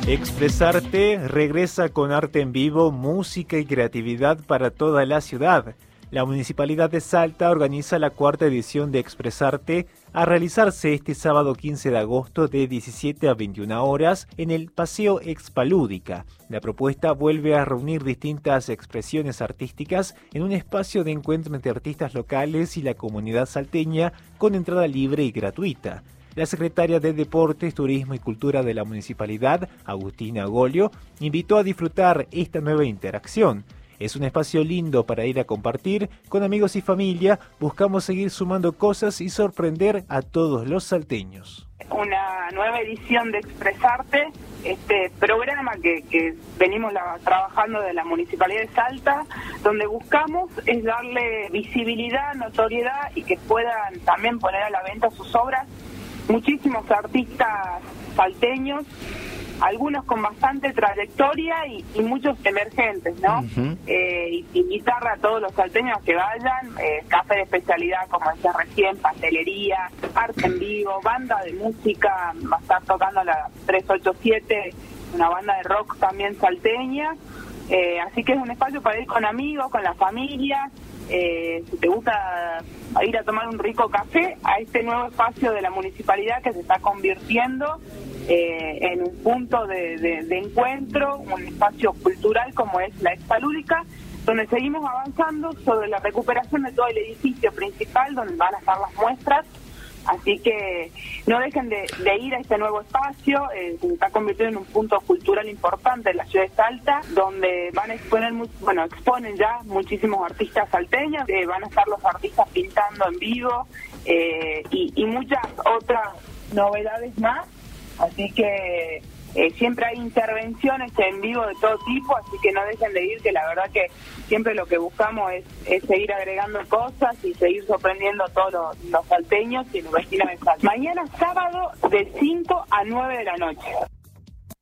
Expresarte regresa con arte en vivo, música y creatividad para toda la ciudad. La Municipalidad de Salta organiza la cuarta edición de Expresarte a realizarse este sábado 15 de agosto de 17 a 21 horas en el Paseo Expalúdica. La propuesta vuelve a reunir distintas expresiones artísticas en un espacio de encuentro entre artistas locales y la comunidad salteña con entrada libre y gratuita. La secretaria de Deportes, Turismo y Cultura de la Municipalidad, Agustina Golio, invitó a disfrutar esta nueva interacción. Es un espacio lindo para ir a compartir con amigos y familia. Buscamos seguir sumando cosas y sorprender a todos los salteños. Una nueva edición de Expresarte, este programa que venimos trabajando de la Municipalidad de Salta, donde buscamos es darle visibilidad, notoriedad y que puedan también poner a la venta sus obras muchísimos artistas salteños, algunos con bastante trayectoria y muchos emergentes, ¿no? Y invitar a todos los salteños que vayan, café de especialidad, como decía recién, pastelería, arte en vivo, banda de música, va a estar tocando la 387, una banda de rock también salteña, así que es un espacio para ir con amigos, con la familia. Si te gusta ir a tomar un rico café, a este nuevo espacio de la municipalidad que se está convirtiendo en un punto de encuentro, un espacio cultural como es la Expalúdica, donde seguimos avanzando sobre la recuperación de todo el edificio principal donde van a estar las muestras. Así que no dejen de ir a este nuevo espacio, se está convirtiendo en un punto cultural importante en la ciudad de Salta, donde van a exponer, exponen ya muchísimos artistas salteños, van a estar los artistas pintando en vivo y muchas otras novedades más. Así que siempre hay intervenciones en vivo de todo tipo, así que no dejen de ir, que la verdad que siempre lo que buscamos es seguir agregando cosas y seguir sorprendiendo a todos los salteños y los vecinos de Salta. Mañana sábado de 5 a 9 de la noche.